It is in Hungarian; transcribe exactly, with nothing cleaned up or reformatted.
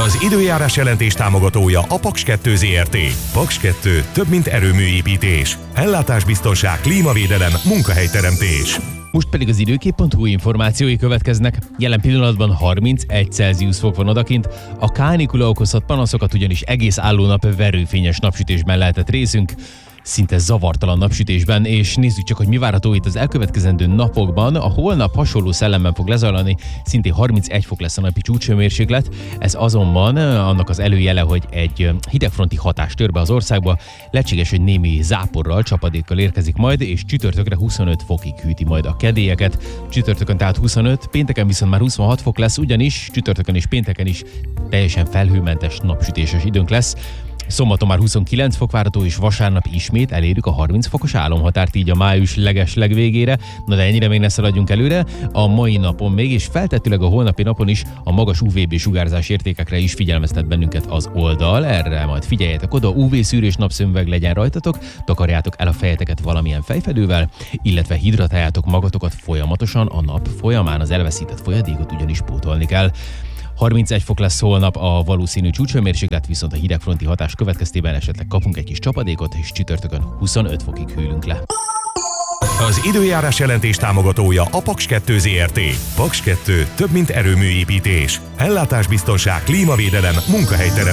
Az időjárás jelentés támogatója a Paks kettő Zrt. Paks kettő több, mint erőműépítés. Ellátásbiztonság, klímavédelem, munkahelyteremtés. Most pedig az időkép pont hu információi következnek. Jelen pillanatban harmincegy Celsius fok van odakint, a kánikula okozhat panaszokat, ugyanis egész álló nap verőfényes napsütésben lehetett részünk, szinte zavartalan napsütésben, és nézzük csak, hogy mi várható itt az elkövetkezendő napokban. A holnap hasonló szellemben fog lezajlani, szintén harmincegy fok lesz a napi csúcshőmérséklet. Ez azonban annak az előjele, hogy egy hidegfronti hatás tör be az országba, lehetséges, hogy némi záporral, csapadékkal érkezik majd, és csütörtökre huszonöt fokig hűti majd a kedélyeket. Csütörtökön tehát huszonöt, pénteken viszont már huszonhat fok lesz, ugyanis csütörtökön és pénteken is teljesen felhőmentes, napsütéses időnk lesz. Szombaton már huszonkilenc fok várható, és vasárnap ismét elérjük a harminc fokos álomhatárt, így a május leges legvégére. Na de ennyire még ne szaladjunk előre. A mai napon még, és feltehetőleg a holnapi napon is a magas u vé bé sugárzás értékekre is figyelmeztet bennünket az oldal. Erre majd figyeljetek oda, u vé szűrős napszemüveg legyen rajtatok, takarjátok el a fejeteket valamilyen fejfedővel, illetve hidratáljátok magatokat folyamatosan, a nap folyamán az elveszített folyadékot ugyanis pótolni kell. harmincegy fok lesz holnap a valószínű csúcshőmérséklet, viszont a hidegfronti hatás következtében esetleg kapunk egy kis csapadékot, és csütörtökön huszonöt fokig hűlünk le. Az időjárás jelentés támogatója a Paks kettő Zrt. Paks kettő több, mint erőműépítés. Ellátásbiztonság, klímavédelem, munkahelyteremtés.